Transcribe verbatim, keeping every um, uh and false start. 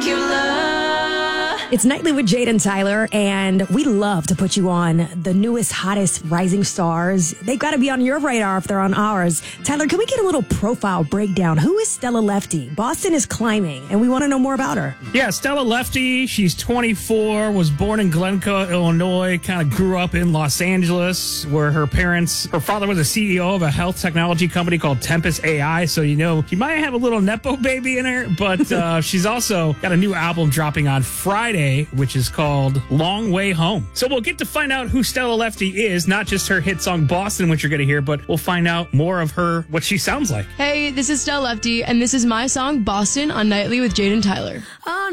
It's Nightly with Jade and Tyler, and we love to put you on the newest, hottest rising stars. They've got to be on your radar if they're on ours. Tyler, can we get a little profile breakdown? Who is Stella Lefty? Boston is climbing, and we want to know more about her. Yeah, Stella Lefty, she's twenty-four, was born in Glencoe, Illinois, kind of grew up in Los Angeles, where her parents, her father was a C E O of a health technology company called Tempest A I, so you know, she might have a little Nepo baby in her, but uh, she's also got a new album dropping on Friday, which is called Long Way Home. So we'll get to find out who Stella Lefty is, not just her hit song Boston, which you're going to hear, but we'll find out more of her, what she sounds like. Hey, this is Stella Lefty, and this is my song Boston on Nightly with Jade and Tyler. On